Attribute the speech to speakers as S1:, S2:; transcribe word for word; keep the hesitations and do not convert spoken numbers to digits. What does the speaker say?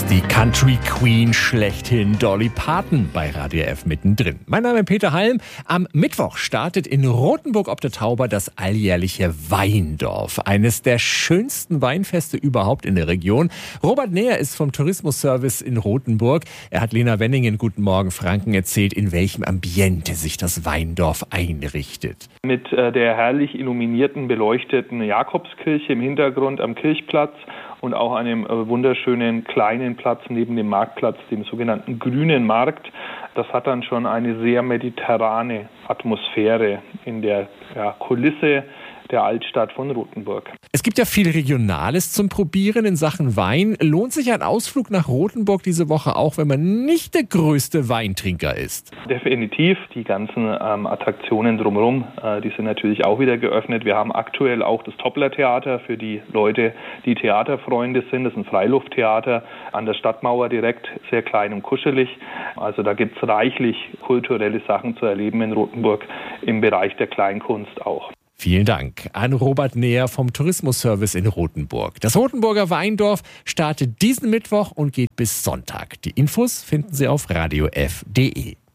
S1: Die Country Queen schlechthin, Dolly Parton, bei Radio F mittendrin. Mein Name ist Peter Halm. Am Mittwoch startet in Rothenburg ob der Tauber das alljährliche Weindorf. Eines der schönsten Weinfeste überhaupt in der Region. Robert Neher ist vom Tourismusservice in Rothenburg. Er hat Lena Wenning in Guten Morgen Franken erzählt, in welchem Ambiente sich das Weindorf einrichtet.
S2: Mit äh, der herrlich illuminierten, beleuchteten Jakobskirche im Hintergrund am Kirchplatz und auch einem äh, wunderschönen kleinen Platz neben dem Marktplatz, dem sogenannten Grünen Markt. Das hat dann schon eine sehr mediterrane Atmosphäre in der ja, Kulisse der Altstadt von Rothenburg.
S1: Es gibt ja viel Regionales zum Probieren in Sachen Wein. Lohnt sich ein Ausflug nach Rothenburg diese Woche auch, wenn man nicht der größte Weintrinker ist?
S2: Definitiv. Die ganzen ähm, Attraktionen drumherum, äh, die sind natürlich auch wieder geöffnet. Wir haben aktuell auch das Toppler-Theater für die Leute, die Theaterfreunde sind. Das ist ein Freilufttheater an der Stadtmauer direkt, sehr klein und kuschelig. Also da gibt es reichlich kulturelle Sachen zu erleben in Rothenburg, im Bereich der Kleinkunst auch.
S1: Vielen Dank an Robert Neher vom Tourismusservice in Rothenburg. Das Rothenburger Weindorf startet diesen Mittwoch und geht bis Sonntag. Die Infos finden Sie auf radio f punkt de.